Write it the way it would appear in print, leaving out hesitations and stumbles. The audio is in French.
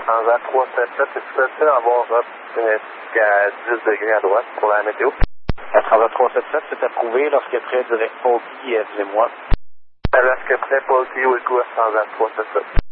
123 77, est-ce que tu peux avoir jusqu'à 10 degrés à droite pour la météo? 8377, c'est approuvé lorsque près direct Paul P, excusez-moi. Lorsque près Paul P, Wilco 123 77.